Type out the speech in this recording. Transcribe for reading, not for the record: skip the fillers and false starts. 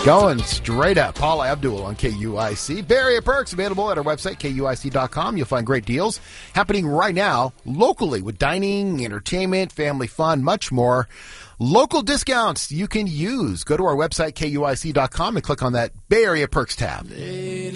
Going straight up. Paula Abdul on KUIC. Bay Area Perks available at our website, KUIC.com. You'll find great deals happening right now locally with dining, entertainment, family fun, much more. Local discounts you can use. Go to our website, KUIC.com, and click on that Bay Area Perks tab.